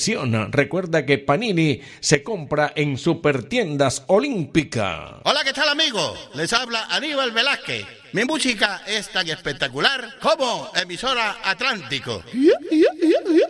Recuerda que Panini se compra en Supertiendas Olímpica. Hola, ¿qué tal, amigo? Les habla Aníbal Velázquez. Mi música es tan espectacular como Emisora Atlántico.